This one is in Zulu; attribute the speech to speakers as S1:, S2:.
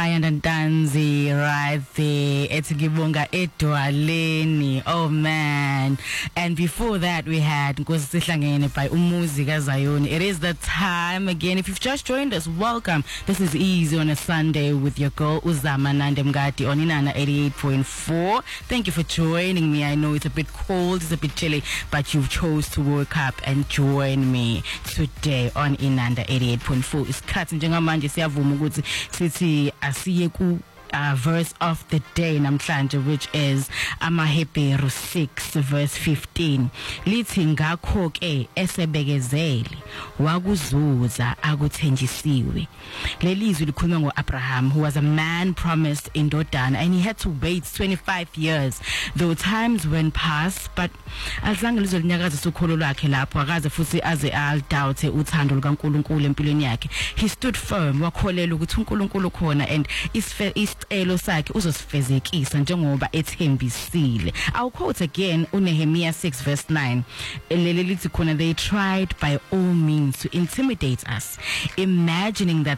S1: Khaya Ndanzi right there. It's Gibonga Edwaleni. Oh man. And before that we had Nkosi Sihlangene by Umuzi kaZayoni. It is the time again. If you've just joined us, welcome. This is Easy on a Sunday with your girl Uzama Nandemgati on Inana 88.4. Thank you for joining me. I know it's a bit cold, it's a bit chilly, but you chose to wake up and join me today on Inanda 88.4. Isikhathi njengamanje siyavuma ukuthi sithi asiye ku verse of the day namhlanje, which is Amahebheru 6 verse 15. Lithi ngakho ke esebekezele wakuzuza akuthenjisiwe. Lelizwi likhuluma ngoAbraham, who was a man promised indodana, and he had to wait 25 years. Though times went past, but azange lizolinyakaza usukholo lwakhe lapho akaze futhi aze aldoubt uthando lukaNkulunkulu empilweni yakhe. He stood firm, wakholela ukuthi uNkulunkulu khona and isicelo sakhe uzosifezekisa njengoba ethembisile. I'll quote again uNehemiah 6 verse 9. Leli lithi khona, they tried by all means to intimidate us, imagining that